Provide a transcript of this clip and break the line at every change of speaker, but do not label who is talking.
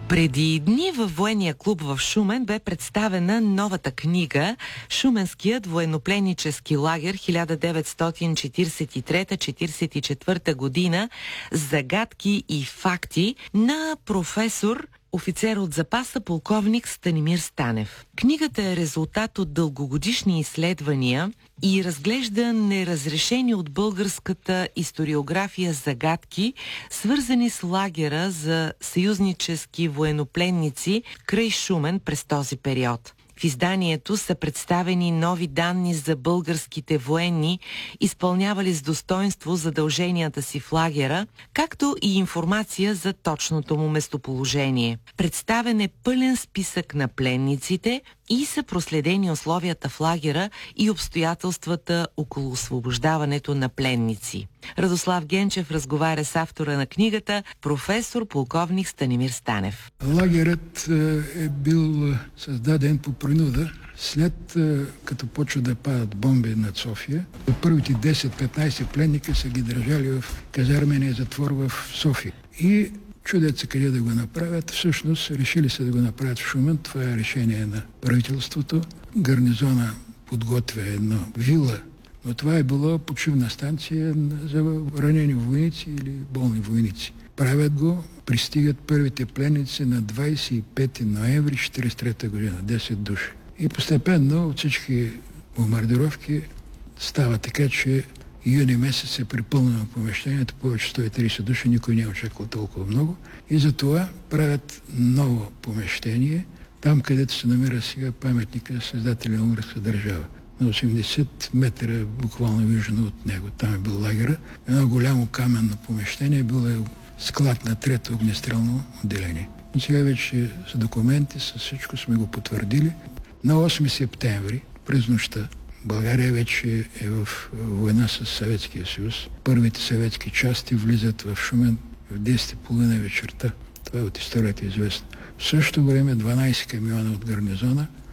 Преди дни във военния клуб в Шумен бе представена новата книга «Шуменският военнопленнически лагер 1943-44 година. Загадки и факти» на професор, офицер от запаса, полковник Станимир Станев. Книгата е резултат от дългогодишни изследвания и разглежда неразрешени от българската историография загадки, свързани с лагера за съюзнически военнопленници край Шумен през този период. В изданието са представени нови данни за българските военни, изпълнявали с достоинство задълженията си в лагера, както и информация за точното му местоположение. Представен е пълен списък на пленниците и са проследени условията в лагера и обстоятелствата около освобождаването на пленници. Радослав Генчев разговаря с автора на книгата, професор полковник Станимир Станев.
Лагерът е бил създаден по принуда след като почва да падат бомби над София. Първите 10-15 пленника са ги държали в казармения затвор в София. И чудят се къде да го направят. Всъщност решили се да го направят в Шумен. Това е решение на правителството. Гарнизона подготвя една вила, но това е било почивна станция за ранени войници или болни войници. Правят го, пристигат първите пленници на 25 ноември 1943 година, 10 души. И постепенно от всички бомбардировки става така, че юни месец е припълнено помещението, повече 130 души, никой не е очаквал толкова много. И затова правят ново помещение, там където се намира сега паметника на създателя на българска държава. На 80 метра буквално южно от него. Там е бил лагера. Едно голямо каменно помещение, било е склад на трето огнестрелно отделение. И сега вече с документи, с всичко сме го потвърдили. На 8 септември, през нощта, България вече е в война с Съветския съюз. Първите съветски части влизат в Шумен в 10:30 вечерта. Това е от историята известно. В същото време 12 камиона от гарнизона